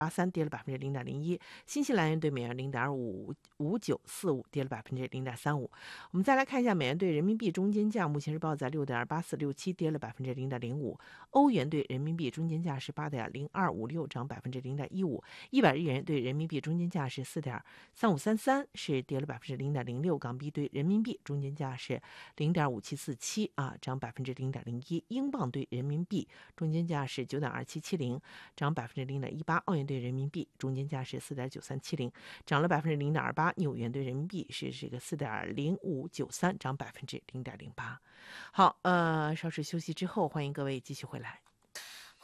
0.83，跌了0.01%。新西兰元对美元0.5945，跌了0.35%。我们再来看一下美元对人民币中间价，目前是报在6.8467，跌了0.05%。欧元对人民币中间价是8.0256，涨0.15%。100日元对人民币中间价是4.3533，是跌了0.06%。港币对人民币中间价是0.5747涨0.01%。英镑对人民币中间价是9.2770，涨0.18%。澳元对人民币中间价是4.9370，涨了0.28%。纽元对人民币是这个4.0593，涨0.08%。好，稍事休息之后，欢迎各位继续回来。